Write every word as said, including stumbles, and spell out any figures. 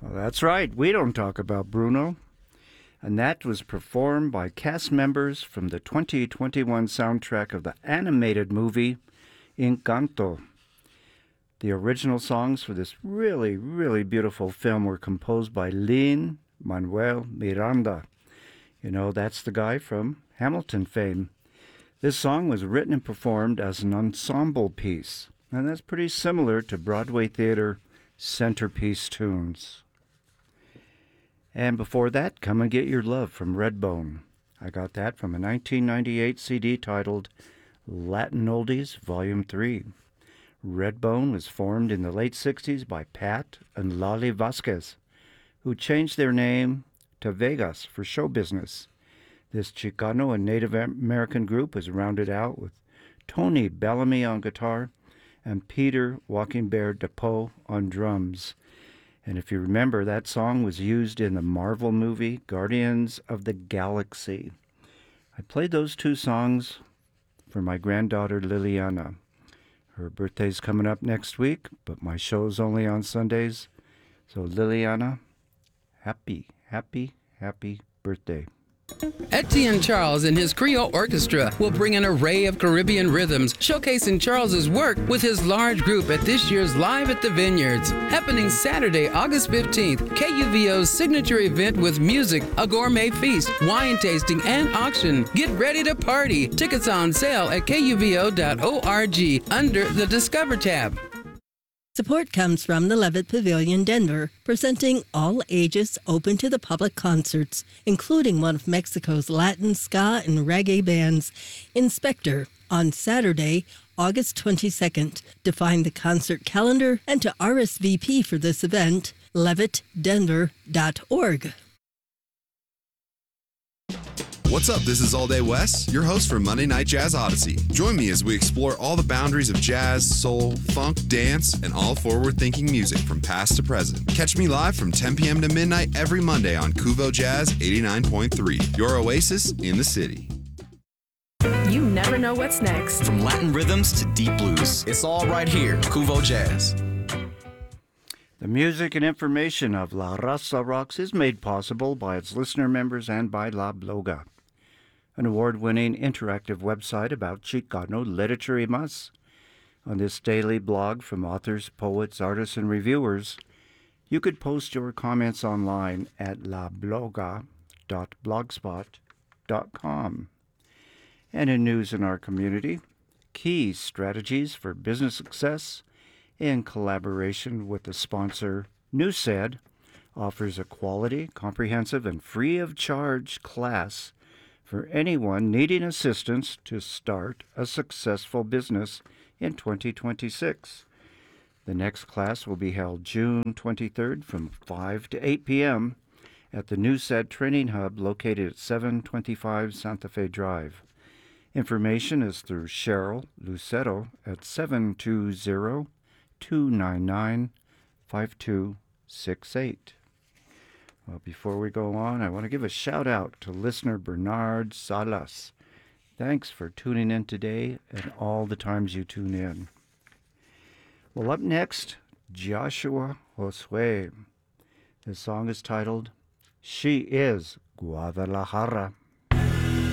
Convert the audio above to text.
Well, that's right. We don't talk about Bruno. And that was performed by cast members from the twenty twenty-one soundtrack of the animated movie Encanto. The original songs for this really, really beautiful film were composed by Lin-Manuel Miranda. You know, that's the guy from Hamilton fame. This song was written and performed as an ensemble piece, and that's pretty similar to Broadway theater centerpiece tunes. And before that, Come and Get Your Love from Redbone. I got that from a nineteen ninety-eight C D titled Latin Oldies Volume three. Redbone was formed in the late sixties by Pat and Lali Vasquez, who changed their name to Vegas for show business. This Chicano and Native American group was rounded out with Tony Bellamy on guitar and Peter Walking Bear DePoe on drums. And if you remember, that song was used in the Marvel movie Guardians of the Galaxy. I played those two songs for my granddaughter Liliana. Her birthday's coming up next week, but my show's only on Sundays. So Liliana, happy, happy, happy birthday. Etienne Charles and his Creole Orchestra will bring an array of Caribbean rhythms, showcasing Charles's work with his large group at this year's Live at the Vineyards, happening Saturday, August fifteenth. K U V O's signature event with music, a gourmet feast, wine tasting, and auction. Get ready to party. Tickets on sale at K U V O dot org under the Discover tab. Support comes from the Levitt Pavilion, Denver, presenting all ages open to the public concerts, including one of Mexico's Latin, ska, and reggae bands, Inspector, on Saturday, August twenty-second. To find the concert calendar and to R S V P for this event, levitt denver dot org. What's up? This is All Day Wes, your host for Monday Night Jazz Odyssey. Join me as we explore all the boundaries of jazz, soul, funk, dance, and all forward-thinking music from past to present. Catch me live from ten p.m. to midnight every Monday on Kuvo Jazz eighty-nine point three, your oasis in the city. You never know what's next. From Latin rhythms to deep blues, it's all right here, Kuvo Jazz. The music and information of La Raza Rocks is made possible by its listener members and by La Bloga, an award-winning interactive website about Chicano literature y más. On this daily blog from authors, poets, artists, and reviewers, you could post your comments online at la bloga dot blogspot dot com. And in news in our community, key strategies for business success in collaboration with the sponsor Newsed offers a quality, comprehensive, and free of charge class for anyone needing assistance to start a successful business in twenty twenty-six. The next class will be held June twenty-third from five to eight p.m. at the Newsed Training Hub located at seven twenty-five Santa Fe Drive. Information is through Cheryl Lucero at seven two zero, two nine nine, five two six eight. Well, before we go on, I want to give a shout out to listener Bernard Salas. Thanks for tuning in today and all the times you tune in. Well, up next, Joshua Josue. The song is titled She is Guadalajara.